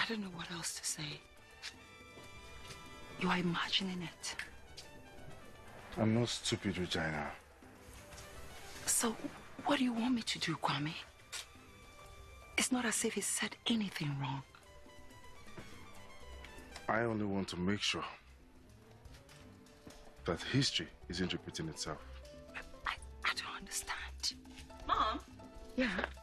I don't know what else to say. You are imagining it. I'm not stupid, Regina. So, what do you want me to do, Kwame? It's not as if he said anything wrong. I only want to make sure that history isn't repeating itself. I don't understand. Mom? Yeah?